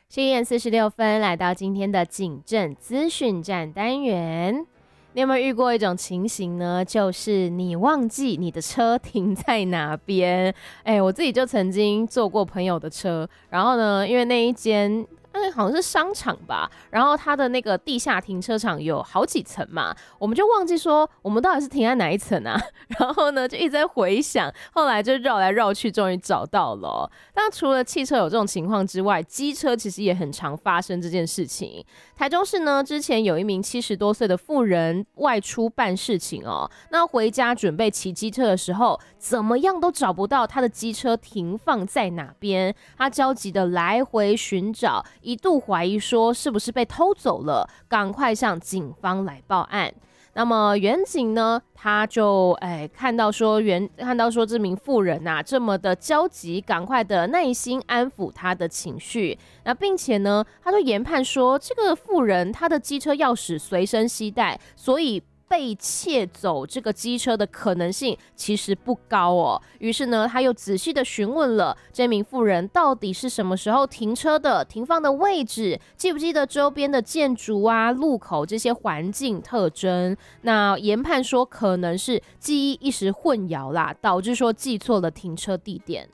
11:46来到今天的警政资讯站单元。你有没有遇过一种情形呢？就是你忘记你的车停在哪边。我自己就曾经坐过朋友的车，然后呢，因为那一间好像是商场吧，然后它的那个地下停车场有好几层嘛，我们就忘记说我们到底是停在哪一层啊，然后呢就一直在回想，后来就绕来绕去，终于找到了哦。但除了汽车有这种情况之外，机车其实也很常发生这件事情。台中市呢，之前有一名70多岁的妇人外出办事情哦，那回家准备骑机车的时候，怎么样都找不到他的机车停放在哪边，他焦急的来回寻找，一度怀疑说是不是被偷走了，赶快向警方来报案。那么远警呢，他就看到说这名妇人啊这么的焦急，赶快的耐心安抚她的情绪。那并且呢，他就研判说这个妇人她的机车钥匙随身携带，所以被窃走这个机车的可能性其实不高哦。于是呢，他又仔细的询问了这名妇人到底是什么时候停车的，停放的位置，记不记得周边的建筑啊、路口这些环境特征。那研判说可能是记忆一时混淆啦，导致说记错了停车地点。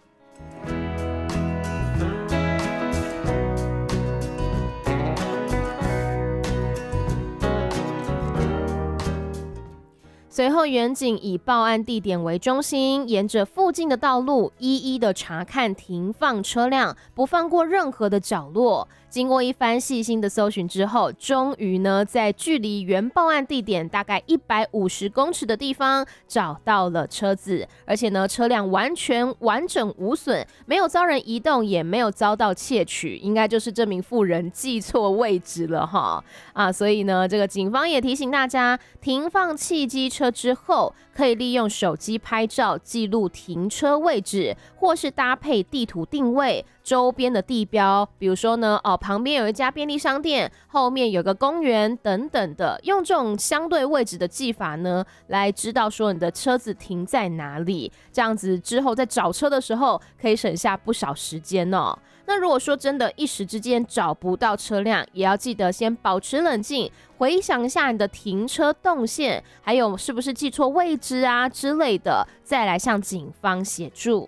随后，远警以报案地点为中心，沿着附近的道路一一的查看停放车辆，不放过任何的角落。经过一番细心的搜寻之后，终于呢，在距离原报案地点大概150公尺的地方找到了车子，而且呢，车辆完全完整无损，没有遭人移动，也没有遭到窃取，应该就是这名妇人记错位置了哈所以呢，这个警方也提醒大家，停放汽机车之后，可以利用手机拍照记录停车位置，或是搭配地图定位周边的地标，比如说呢，旁边有一家便利商店，后面有个公园等等的，用这种相对位置的记法呢，来知道说你的车子停在哪里，这样子之后在找车的时候可以省下不少时间哦。那如果说真的一时之间找不到车辆，也要记得先保持冷静，回想一下你的停车动线，还有是不是记错位置啊之类的，再来向警方协助。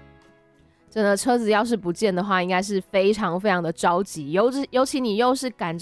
真的，车子要是不见的话，应该是非常非常的着急，尤其你又是赶